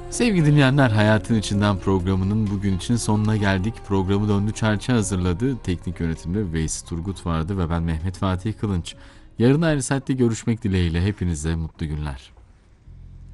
Sevgili dinleyenler, Hayatın İçinden programının bugün için sonuna geldik. Programı Döndü Çerçe hazırladı. Teknik yönetimde Veys Turgut vardı ve ben Mehmet Fatih Kılınç. Yarın aynı saatte görüşmek dileğiyle hepinize mutlu günler.